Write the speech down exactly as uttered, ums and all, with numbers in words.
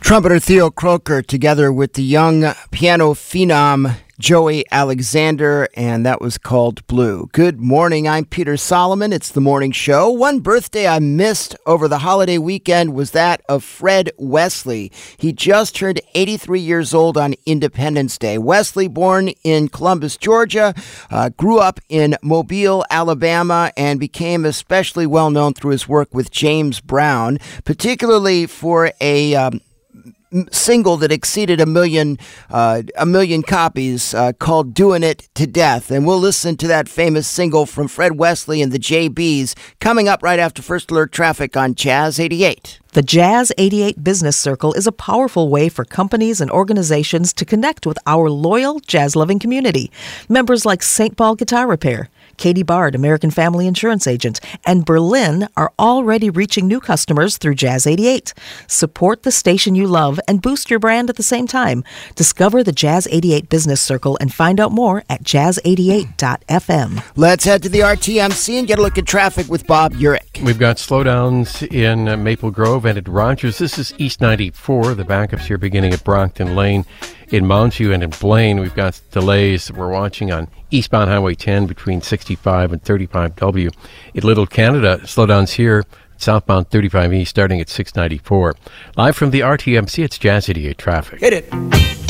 Trumpeter Theo Croker together with the young piano phenom Joey Alexander, and that was called Blue. Good morning, I'm Peter Solomon. It's the morning show. One birthday I missed over the holiday weekend was that of Fred Wesley. He just turned eighty-three years old on Independence Day. Wesley, born in Columbus, Georgia, uh, grew up in Mobile, Alabama, and became especially well known through his work with James Brown, particularly for a um, single that exceeded a million uh, a million copies uh, called Doing It to Death. And we'll listen to that famous single from Fred Wesley and the J Bs coming up right after First Alert Traffic on Jazz eighty-eight. The Jazz eighty-eight Business Circle is a powerful way for companies and organizations to connect with our loyal jazz-loving community. Members like Saint Paul Guitar Repair, Katie Bard, American Family Insurance Agent, and Berlin are already reaching new customers through Jazz eighty-eight. Support the station you love and boost your brand at the same time. Discover the Jazz eighty-eight Business Circle and find out more at jazz eighty-eight dot f m. Let's head to the R T M C and get a look at traffic with Bob Urich. We've got slowdowns in uh, Maple Grove and at Rogers. This is East ninety-four. The backups here beginning at Brockton Lane. In Mounds View and in Blaine, we've got delays we're watching on eastbound Highway ten between sixty-five and thirty-five W. At Little Canada, slowdowns here, southbound thirty-five E starting at six ninety-four. Live from the R T M C, it's Jazz eighty-eight Traffic. Hit it.